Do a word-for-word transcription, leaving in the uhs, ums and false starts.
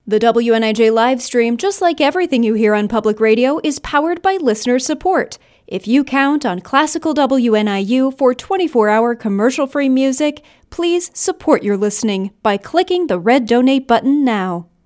The W N I J live stream, just like everything you hear on public radio, is powered by listener support. If you count on Classical W N I U for twenty-four hour commercial-free music, please support your listening by clicking the red donate button now.